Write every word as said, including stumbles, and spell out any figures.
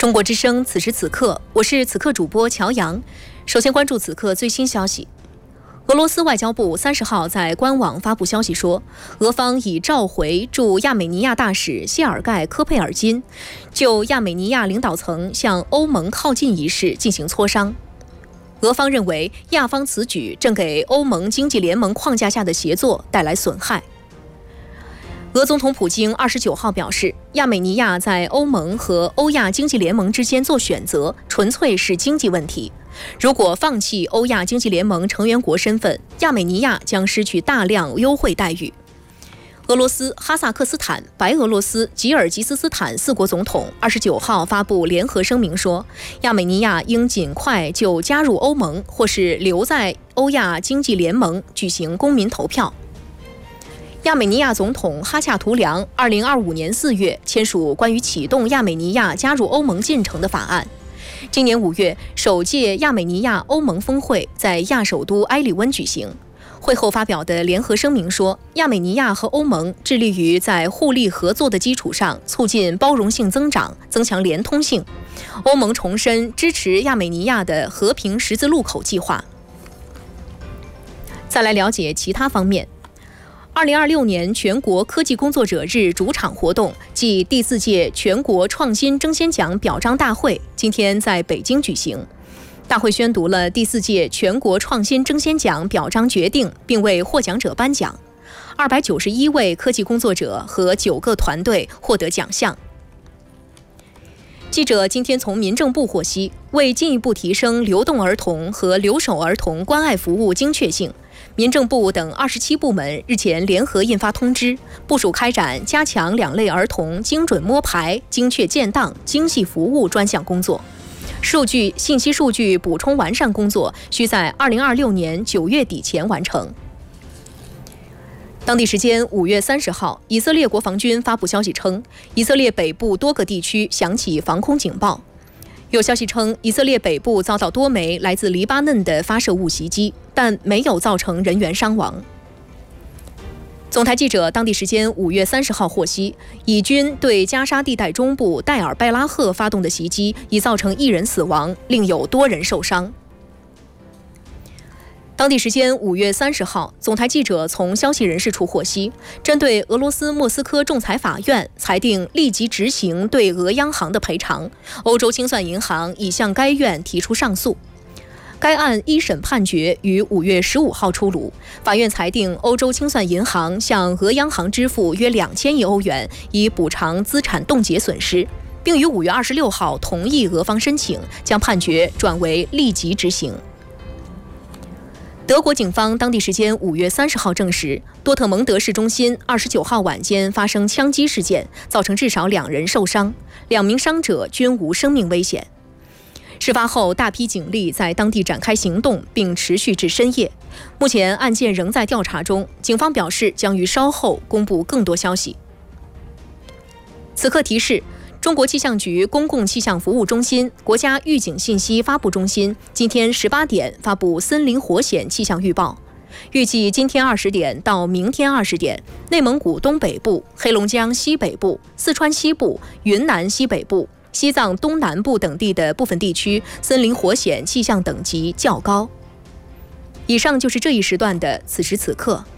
中国之声，此时此刻，我是此刻主播乔阳。首先关注此刻最新消息。俄罗斯外交部三十号在官网发布消息说，俄方已召回驻亚美尼亚大使谢尔盖·科佩尔金，就亚美尼亚领导层向欧盟靠近一事进行磋商。俄方认为，亚方此举正给欧盟经济联盟框架下的协作带来损害。俄总统普京二十九号表示，亚美尼亚在欧盟和欧亚经济联盟之间做选择，纯粹是经济问题。如果放弃欧亚经济联盟成员国身份，亚美尼亚将失去大量优惠待遇。俄罗斯、哈萨克斯坦、白俄罗斯、吉尔吉斯斯坦四国总统二十九号发布联合声明说，亚美尼亚应尽快就加入欧盟或是留在欧亚经济联盟举行公民投票。亚美尼亚总统哈恰图良二零二五年四月签署关于启动亚美尼亚加入欧盟进程的法案。今年五月，首届亚美尼亚欧盟峰会在亚首都埃里温举行。会后发表的联合声明说，亚美尼亚和欧盟致力于在互利合作的基础上促进包容性增长，增强连通性。欧盟重申支持亚美尼亚的和平十字路口计划。再来了解其他方面。二零二六年全国科技工作者日主场活动暨第四届全国创新争先奖表彰大会今天在北京举行。大会宣读了第四届全国创新争先奖表彰决定，并为获奖者颁奖。二百九十一位科技工作者和九个团队获得奖项。记者今天从民政部获悉，为进一步提升流动儿童和留守儿童关爱服务精确性，民政部等二十七部门日前联合印发通知，部署开展加强两类儿童精准摸排、精确建档、精细服务专项工作。数据信息数据补充完善工作需在二零二六年九月底前完成。当地时间五月三十号，以色列国防军发布消息称，以色列北部多个地区响起防空警报。有消息称，以色列北部遭到多枚来自黎巴嫩的发射物袭击，但没有造成人员伤亡。总台记者当地时间五月三十号获悉，以军对加沙地带中部戴尔拜拉赫发动的袭击已造成一人死亡，另有多人受伤。当地时间五月三十号，总台记者从消息人士处获悉，针对俄罗斯莫斯科仲裁法院裁定立即执行对俄央行的赔偿，欧洲清算银行已向该院提出上诉。该案一审判决于五月十五号出炉，法院裁定欧洲清算银行向俄央行支付约两千亿欧元，以补偿资产冻结损失，并于五月二十六号同意俄方申请，将判决转为立即执行。德国警方当地时间五月三十号证实，多特蒙德市中心二十九号晚间发生枪击事件，造成至少两人受伤，两名伤者均无生命危险。事发后，大批警力在当地展开行动，并持续至深夜。目前案件仍在调查中，警方表示将于稍后公布更多消息。此刻提示，中国气象局公共气象服务中心、国家预警信息发布中心今天十八点发布森林火险气象预报。预计今天二十点到明天二十点，内蒙古东北部、黑龙江西北部、四川西部、云南西北部、西藏东南部等地的部分地区森林火险气象等级较高。以上就是这一时段的此时此刻。